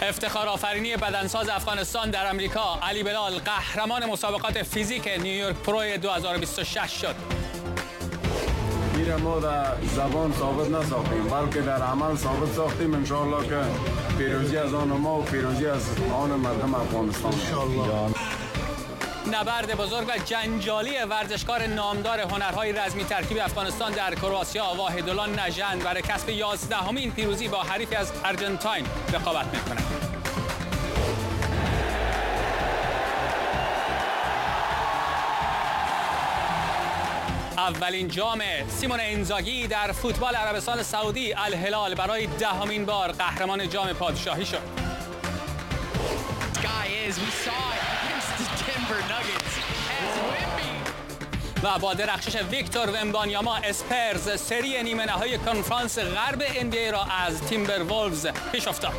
افتخار آفرینی بدنساز افغانستان در امریکا علی بلال قهرمان مسابقات فیزیک نیویورک پرو 2026 شد. این ما در زبان ثابت نساختیم بلکه در عمل ثابت ساختیم. انشاءالله که پیروزی از آن ما و پیروزی از آن مردم افغانستان. انشاءالله. نبرد بزرگ و جنجالی ورزشکار نامدار هنرهای رزمی ترکیب افغانستان در کرواتیا واحدالله نژند برای کسب 11مین پیروزی با حریفی از آرژانتین رقابت می‌کند. اولین جام سیمون اینزاگی در فوتبال عربستان سعودی الهلال برای 10مین بار قهرمان جام پادشاهی شد. و با درخشش ویکتور ومبانیاما اسپرز سری نیمه نهایی کنفرانس غرب NBA را از تیمبر وولفز پیش افتاد.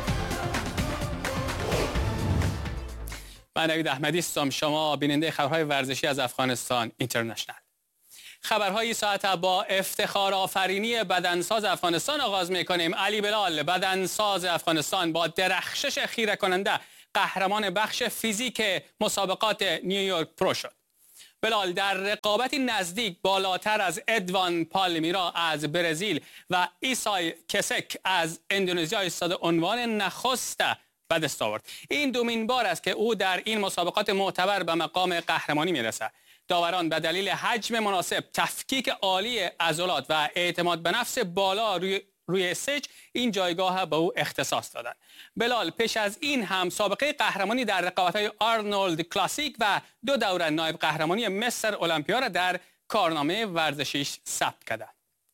من نوید احمدی هستم، شما بیننده خبرهای ورزشی از افغانستان اینترنشنال. خبرهای ساعت با افتخار آفرینی بدنساز افغانستان آغاز می‌کنیم. علی بلال بدنساز افغانستان با درخشش خیره کننده قهرمان بخش فیزیک مسابقات نیویورک پرو شد. بلال در رقابتی نزدیک بالاتر از ادوان پالمیرا از برزیل و ایسای کسک از اندونزیا ایستاد عنوان نخست به دست آورد. این دومین بار است که او در این مسابقات معتبر به مقام قهرمانی میرسد. داوران به دلیل حجم مناسب، تفکیک عالی عضلات و اعتماد به نفس بالا روی استیج این جایگاه به او اختصاص دادند. بلال پیش از این هم سابقه قهرمانی در رقابت‌های آرنولد کلاسیک و 2 دوره نایب قهرمانی مستر المپیا را در کارنامه ورزشیش ثبت کرده.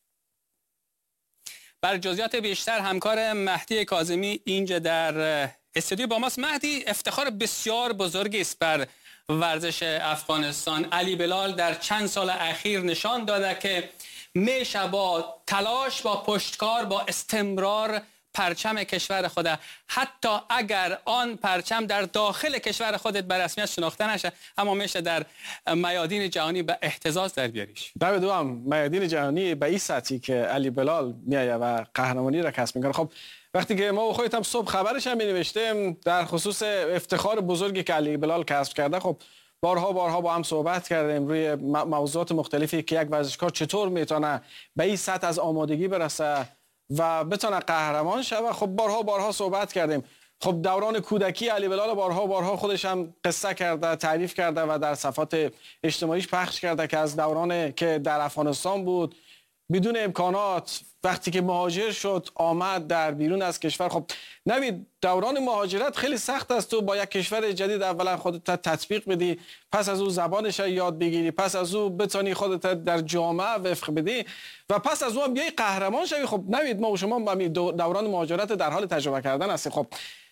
بر جزئیات بیشتر همکار مهدی کاظمی اینجا در استودیو با ماست. مهدی، افتخار بسیار بزرگی است بر ورزش افغانستان. علی بلال در چند سال اخیر نشان داده که میشه با تلاش، با پشتکار، با استمرار پرچم کشور خود، حتی اگر آن پرچم در داخل کشور خودت به رسمیت شناخته نشه، اما میشه در میادین جهانی به احتزاز در بیاریش. در دوام میادین جهانی به این سطحی که علی بلال میایه و قهرمانی را کسب میکنه. خب وقتی که ما و خودت هم صبح خبرش هم می‌نوشتیم در خصوص افتخار بزرگی که علی بلال کسب کرده، خب بارها با هم صحبت کردیم روی موضوعات مختلفی که یک ورزشکار چطور میتونه به این سطح از آمادگی برسه و بتونه قهرمان شه. خب بارها صحبت کردیم. خب دوران کودکی علی بلال بارها خودش هم قصه کرده، تعریف کرده و در صفحات اجتماعیش پخش کرده که از دوران که در افغانستان بود بدون امکانات، وقتی که مهاجر شد آمد در بیرون از کشور. خب نوید، دوران مهاجرت خیلی سخت است. تو با یک کشور جدید اولا خودت تطبیق بدی، پس از او زبانش یاد بگیری، پس از او بتونی خودت در جامعه وفق بدی و پس از او هم بیای قهرمان شوی. خب نوید، ما و شما با دوران مهاجرت در حال تجربه کردن هستیم. خب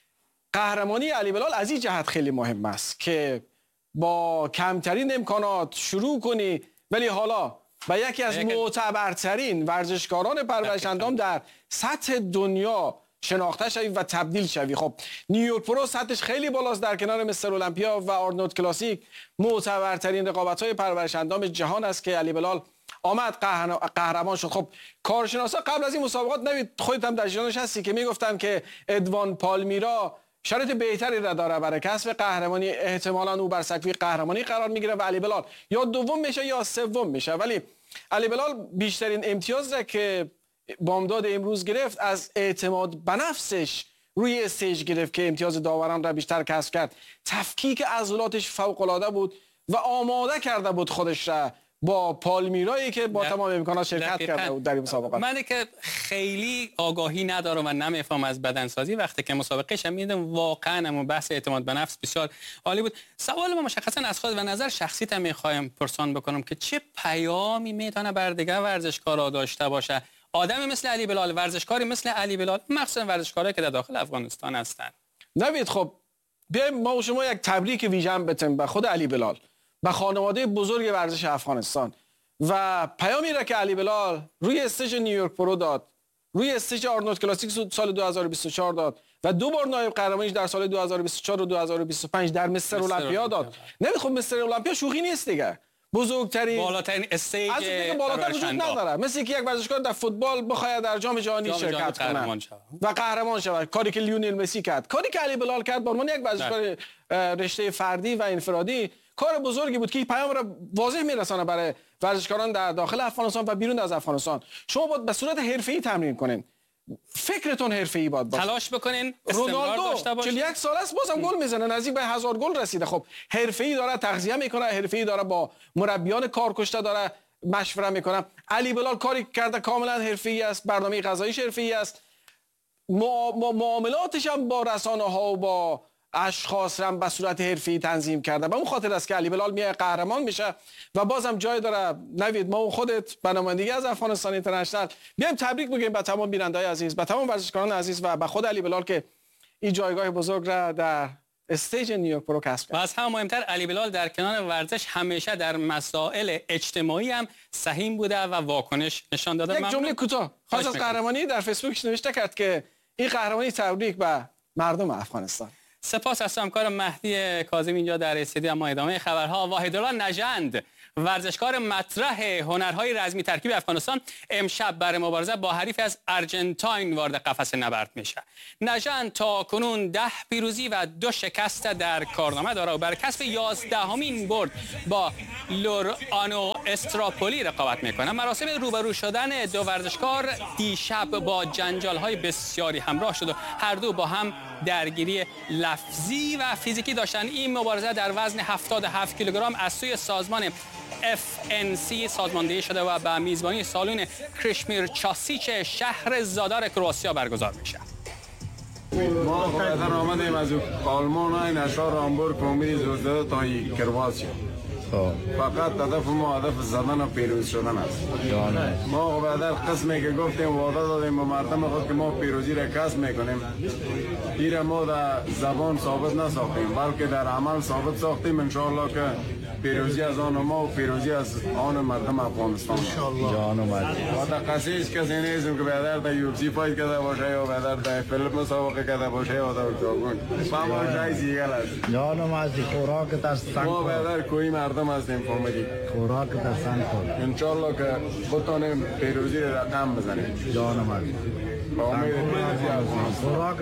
قهرمانی علی بلال از این جهت خیلی مهم است که با کمترین امکانات شروع کنی، ولی حالا و یکی از معتبرترین ورزشکاران پرورش اندام در سطح دنیا شناخته شوی و تبدیل شوی. خب نیویورک پرو سطحش خیلی بالاست، در کنار مستر المپیا و آرنولد کلاسیک معتبرترین رقابت‌های پرورش اندام جهان است که علی بلال آمد قهرمان شد. خب کارشناسا قبل از این مسابقات، نوید خودت هم در جریانش هستی، که میگفتن که ادوان پالمیرا شرایط بهتری را داره برای کسب قهرمانی، احتمالاً او بر سکوی قهرمانی قرار میگیره و علی بلال یا دوم میشه یا سوم میشه. ولی علی بلال بیشترین امتیاز را که بامداد امروز گرفت از اعتماد به نفسش روی استیج گرفت که امتیاز داوران را بیشتر کسب کرد. تفکیک عضلاتش فوق العاده بود و آماده کرده بود خودش را با پالمیرایی که با تمام امکانات شرکت کرده بود در این مسابقات. من که خیلی آگاهی ندارم و نمیفهم از بدنسازی، وقتی که مسابقهش میدم واقعا اون بحث اعتماد به نفس بسیار عالی بود. سوال ما مشخصا از خود و نظر شخصیت میخوایم پرسان بکنم که چه پیامی میتونه بر دیگر ورزشکارا داشته باشه آدمی مثل علی بلال، ورزشکاری مثل علی بلال، مخصوصا ورزشکارایی که در داخل افغانستان هستن. نوید، خب بیایم ما و شما یک تبریک ویژه بتیم به خود علی بلال، به خانواده بزرگ ورزش افغانستان و پیامی را که علی بلال روی استیج نیویورک پرو داد، روی استیج آرنولد کلاسیک سال 2024 داد و 2 بار نایب قهرمانیش در سال 2024 و 2025 در مستر المپیا داد. نوید، خب مستر المپیا شوخی نیست دیگه. بزرگترین بالاترین استیج از اینکه بالاتر وجود نداره، مثل اینکه یک ورزشکار در فوتبال بخواد در جام جهانی شرکت کنه و قهرمان شود، کاری که لیونل مسی کرد، کاری که علی بلال کرد، به عنوان یک ورزشکار رشته فردی و انفرادی کار بزرگی بود که این پیام را واضح میرسانه برای ورزشکاران در داخل افغانستان و بیرون از افغانستان. شما باید به صورت حرفه‌ای تمرین کنین، فکرتون حرفه‌ای باید باشه، تلاش بکنین، استمرار داشته باشین. 41 سال است بازم گل میزنه، نزدیک به 1000 گل رسیده. خب حرفه‌ای داره تغذیه میکنه، حرفه‌ای داره با مربیان کارکشته داره مشوره میکنه. علی بلال کاری کرده کاملا حرفه‌ای است، برنامه غذاییش حرفه‌ای است، معاملاتش هم با رسانه‌ها و با اشخاص هم به صورت حرفه‌ای تنظیم کرده. به اون خاطر است که علی بلال میاد قهرمان میشه و بازم جای داره نوید ما و خودت به نمایندگی از افغانستان اینترنشنال بیایم تبریک بگیم به تمام بیننده‌های عزیز، به تمام ورزشکاران عزیز و به خود علی بلال که این جایگاه بزرگ را در استیج نیویورک پرو کسب کرد. و از هم مهمتر علی بلال در کنار ورزش همیشه در مسائل اجتماعی هم سهیم بوده و واکنش نشان داده. یک جمله کوتاه خاص از قهرمانی در فیسبوکش نوشته کرد که این قهرمانی تبریک به مردم افغانستان. سپاس از همکار مهدی کاظمی اینجا در استودیو. اما ادامه خبرها. واحدالله نژند ورزشکار مطرح هنرهای رزمی ترکیب افغانستان امشب برای مبارزه با حریف از ارجنتاین وارد قفس نبرد میشه. نژند تا کنون 10 پیروزی و 2 شکست در کارنامه داره و بر کسب 11مین برد با لورآنو استراپولی رقابت میکنه. مراسم روبرو شدن دو ورزشکار دیشب با جنجال‌های بسیاری همراه شد و هر دو با هم درگیری لفظی و فیزیکی داشتن. این مبارزه در وزن 77 کیلوگرم از سوی سازمان FNC سازماندهی شده و به میزبانی سالن کریشمیر چاسیچ شهر زادار کرواسی برگزار میشه. ما قطر آمدیم از آلمان این اشار هامبورگ امید زوزده تا کرواسی. فقط هدف ما هدف زدن و پیروز شدن است. ما بعد قسمی که گفتیم وعده دادیم به مردم خود که ما پیروزی را کسب میکنیم. این ما در زبان ثابت نساختیم بلکه در عمل ثابت ساختیم. انشاءالله که پیروزی از آن ما و پیروزی از آن مردم افغانستان. جان اومد. و در قصیش کسی نیستیم که بیادر در UFC فایت کرده باشه یا بیادر در فیلم مسابقه کرده باشه یا در جاگون. فهم جای زیگل است. جان اومد. خوراک دستان ما بیادر کوی مردم هستیم فهمیدی. خوراک دستان کن. انشالله که بتونیم پیروزی را رقم بزنیم. جان اومد. با امید پیروزی از خوراک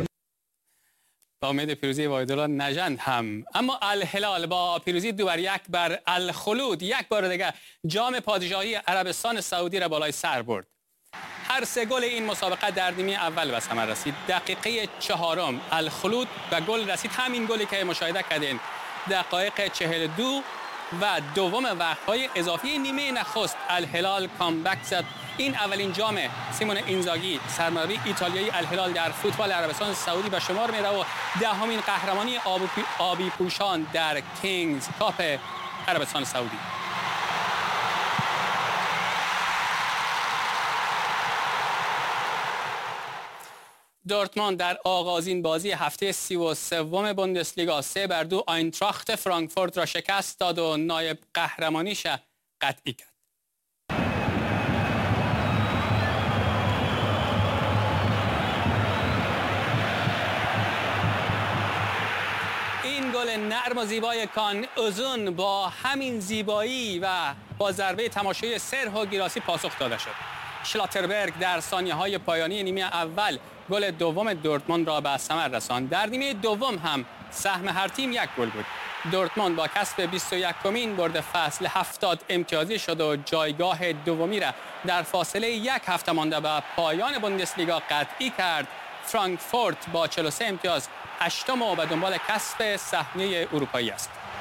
با امید پیروزی واحدالله نژند هم. اما الهلال با پیروزی 2-1 بر الخلود یک بار دیگر جام پادشاهی عربستان سعودی را بالای سر برد. هر 3 گل این مسابقه در نیمه اول به ثمر رسید. دقیقه 4 الخلود و گل رسید، همین گلی که مشاهده کردین. دقایق 42 و دوم وقت‌های اضافی نیمه نخست الهلال کامبک زد. این اولین جام سیمون اینزاگی سرمربی ایتالیایی الهلال در فوتبال عربستان سعودی به شمار میره و 10مین قهرمانی آبی پوشان در کینگز کاپ عربستان سعودی. دورتموند در آغازین بازی هفته 33 بوندسلیگا 3-2 آینتراخت فرانکفورت را شکست داد و نایب قهرمانیش قطعی کرد. این گل نرم و زیبای کان اوزون با همین زیبایی و با ضربه تماشایی سرهو گیراسی پاسخ داده شد. شلاتربرگ در ثانیه‌های پایانی نیمه اول گل دوم دورتموند را به ثمر رساند. در نیمه دوم هم سهم هر تیم 1 گل بود. دورتموند با کسب 21مین برد فصل 70 امتیازی شد و جایگاه دومی را در فاصله 1 هفته مانده به پایان بوندسلیگا قطعی کرد. فرانکفورت با 43 امتیاز 8م و به دنبال کسب سهمیه اروپایی است.